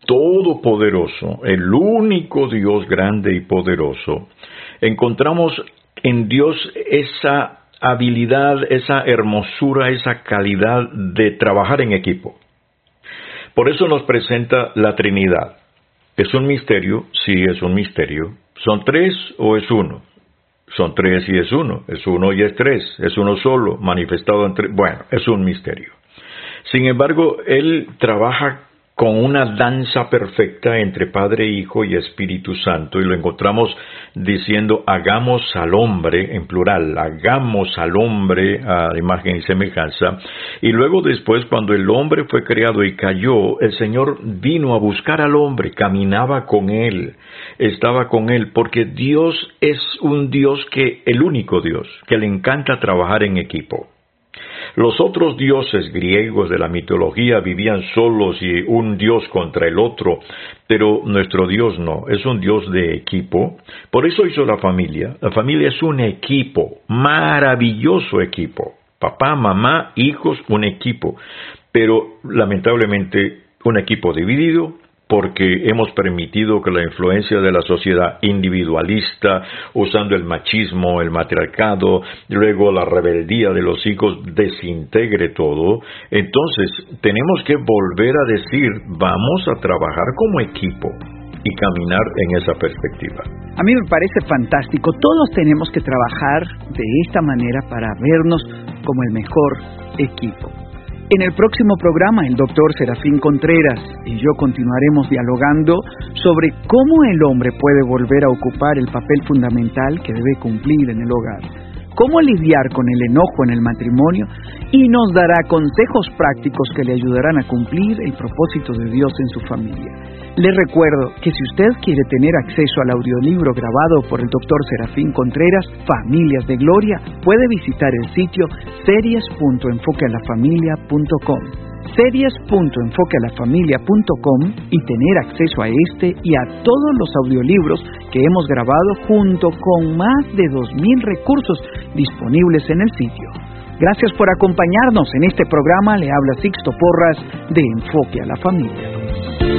todopoderoso, el único Dios grande y poderoso, encontramos en Dios esa habilidad, esa hermosura, esa calidad de trabajar en equipo. Por eso nos presenta la Trinidad. ¿Es un misterio? Sí, es un misterio. ¿Son tres o es uno? Son tres y es uno y es tres, es uno solo, manifestado en tres. Bueno, es un misterio. Sin embargo, Él trabaja con una danza perfecta entre Padre, Hijo y Espíritu Santo, y lo encontramos diciendo, hagamos al hombre, en plural, hagamos al hombre a imagen y semejanza, y luego después, cuando el hombre fue creado y cayó, el Señor vino a buscar al hombre, caminaba con él, estaba con él, porque Dios es un Dios el único Dios, que le encanta trabajar en equipo. Los otros dioses griegos de la mitología vivían solos y un dios contra el otro, pero nuestro Dios no, es un Dios de equipo. Por eso hizo la familia. La familia es un equipo, maravilloso equipo. Papá, mamá, hijos, un equipo. Pero lamentablemente un equipo dividido, porque hemos permitido que la influencia de la sociedad individualista, usando el machismo, el matriarcado, luego la rebeldía de los hijos, desintegre todo. Entonces, tenemos que volver a decir, vamos a trabajar como equipo y caminar en esa perspectiva. A mí me parece fantástico. Todos tenemos que trabajar de esta manera para vernos como el mejor equipo. En el próximo programa, el Dr. Serafín Contreras y yo continuaremos dialogando sobre cómo el hombre puede volver a ocupar el papel fundamental que debe cumplir en el hogar, cómo lidiar con el enojo en el matrimonio, y nos dará consejos prácticos que le ayudarán a cumplir el propósito de Dios en su familia. Les recuerdo que si usted quiere tener acceso al audiolibro grabado por el Dr. Serafín Contreras, Familias de Gloria, puede visitar el sitio series.enfoquealafamilia.com. series.enfoquealafamilia.com y tener acceso a este y a todos los audiolibros que hemos grabado junto con más de 2,000 recursos disponibles en el sitio. Gracias por acompañarnos en este programa. Le habla Sixto Porras de Enfoque a la Familia.